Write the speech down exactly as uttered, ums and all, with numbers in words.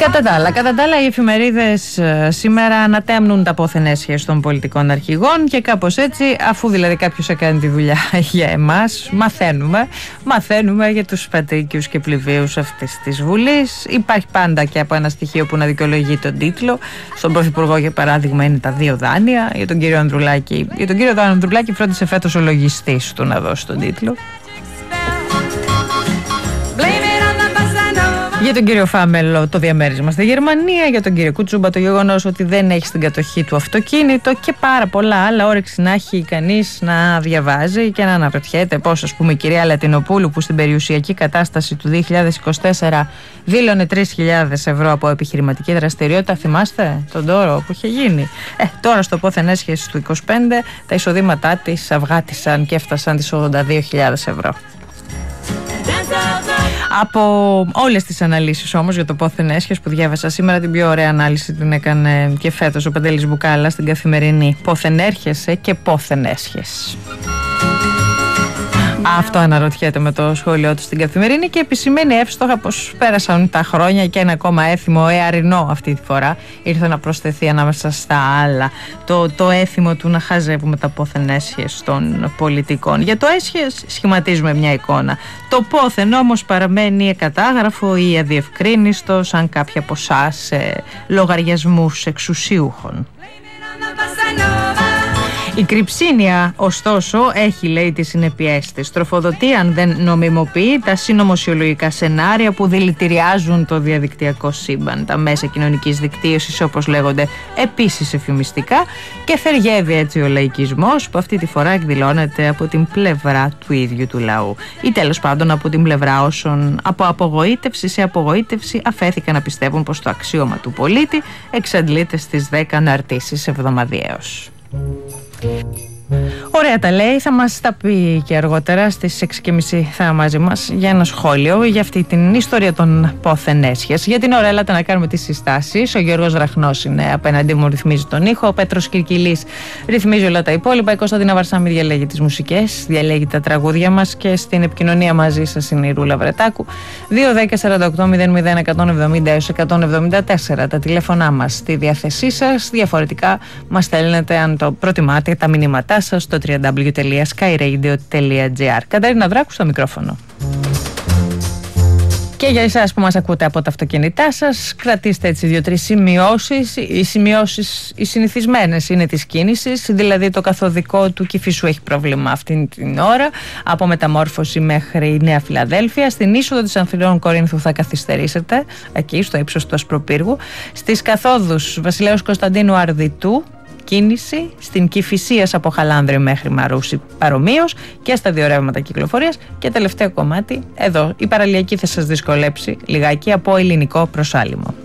Κατά τα άλλα, κατά τα άλλα, οι εφημερίδες σήμερα ανατέμνουν τα πόθεν έσχες των πολιτικών αρχηγών και κάπως έτσι, αφού δηλαδή κάποιος έκανε τη δουλειά για εμάς, μαθαίνουμε, μαθαίνουμε για τους πατρίκιους και πληβίους αυτής της Βουλής. Υπάρχει πάντα και από ένα στοιχείο που να δικαιολογεί τον τίτλο. Στον Πρωθυπουργό, για παράδειγμα, είναι τα δύο δάνεια. Για τον κύριο Ανδρουλάκη, για τον κύριο Ανδρουλάκη φρόντισε φέτος ο λογιστής του να δώσει τον τίτλο. Για τον κύριο Φάμελο το διαμέρισμα στη Γερμανία, για τον κύριο Κουτσούμπα το γεγονός ότι δεν έχει στην κατοχή του αυτοκίνητο και πάρα πολλά άλλα. Όρεξη να έχει κανείς να διαβάζει και να αναρωτιέται πώς, ας πούμε, η κυρία Λατινοπούλου, που στην περιουσιακή κατάσταση του δύο χιλιάδες είκοσι τέσσερα δήλωνε τρεις χιλιάδες ευρώ από επιχειρηματική δραστηριότητα, θυμάστε τον τόρο που είχε γίνει? Ε, τώρα στο πόθεν έσχεση του είκοσι πέντε τα εισοδήματά της αυγάτισαν και έφτασαν τις ογδόντα δύο χιλιάδες ευρώ. Από όλες τις αναλύσεις όμως για το πόθεν έσχες που διάβασα σήμερα, την πιο ωραία ανάλυση την έκανε και φέτος ο Παντελής Μπουκάλα στην Καθημερινή. Πόθεν έρχεσαι και πόθεν έσχες. Αυτό αναρωτιέται με το σχόλιο του στην Καθημερινή και επισημαίνει εύστοχα πως πέρασαν τα χρόνια και ένα ακόμα έθιμο εαρινό αυτή τη φορά ήρθε να προσθεθεί ανάμεσα στα άλλα. Το, το έθιμο του να χαζεύουμε τα πόθεν έσχες των πολιτικών. Για το έσχες σχηματίζουμε μια εικόνα. Το πόθεν όμως παραμένει εκατάγραφο ή αδιευκρίνιστο σαν κάποια ποσά σε λογαριασμούς εξουσιούχων. Η Κρυψίνια, ωστόσο, έχει, λέει, τις συνεπειές της. Τροφοδοτεί, αν δεν νομιμοποιεί, τα συνωμοσιολογικά σενάρια που δηλητηριάζουν το διαδικτυακό σύμπαν. Τα μέσα κοινωνικής δικτύωσης, όπως λέγονται, επίσης εφημιστικά, και θεργεύει έτσι ο λαϊκισμός, που αυτή τη φορά εκδηλώνεται από την πλευρά του ίδιου του λαού. Ή τέλος πάντων από την πλευρά όσων από απογοήτευση σε απογοήτευση αφέθηκαν να πιστεύουν πως το αξίωμα του πολίτη εξαντλείται στις δέκα αναρτήσεις εβδομαδιαίως. Ωραία τα λέει, θα μας τα πει και αργότερα στις έξι και μισή θα είναι μαζί μας για ένα σχόλιο για αυτή την ιστορία των πόθεν έσχες. Για την ώρα έλατε να κάνουμε τις συστάσεις. Ο Γιώργος Ραχνός είναι απέναντί μου, ρυθμίζει τον ήχο. Ο Πέτρος Κυρκυλής ρυθμίζει όλα τα υπόλοιπα. Η Κωνσταντίνα Βαρσάμι διαλέγει τις μουσικές, διαλέγει τα τραγούδια μας και στην επικοινωνία μαζί σας είναι η Ρούλα Βρετάκου. δύο δέκα σαράντα οκτώ μηδέν μηδέν εκατόν εβδομήντα έως εκατόν εβδομήντα τέσσερα τα τηλέφωνά μας στη διάθεσή σας. Διαφορετικά μας στέλνετε, αν το προτιμάτε, τα μηνύματά σας στο double-u double-u double-u τελεία sky radio τελεία gr. Καταρίνα Δράκου στο μικρόφωνο. Και για εσάς που μας ακούτε από τα αυτοκίνητά σας, κρατήστε έτσι δύο-τρεις σημειώσεις. Οι σημειώσεις οι συνηθισμένες είναι της κίνησης, δηλαδή το καθοδικό του Κηφισού έχει πρόβλημα αυτήν την ώρα, από Μεταμόρφωση μέχρι Νέα Φιλαδέλφια. Στην είσοδο της Αμφιλίων Κορίνθου θα καθυστερήσετε, εκεί στο ύψος του Ασπροπύργου. Στις καθόδους Βασιλέως Κωνσταντίνου Αρδιτού κίνηση, στην Κηφισίας από Χαλάνδρη μέχρι Μαρούση παρομοίως, και στα δύο ρεύματα κυκλοφορίας. Και τελευταίο κομμάτι, εδώ η παραλιακή θα σας δυσκολέψει λιγάκι από Ελληνικό προς Άλυμο.